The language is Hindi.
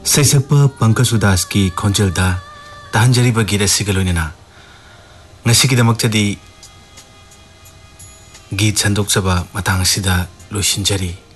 सैसक्पा पंकज उदास की खोंजलदा तहंजरीब गीत असिगा लोइनना ngasigidamakta di गीत संदोकचबा matang asida loisinjari।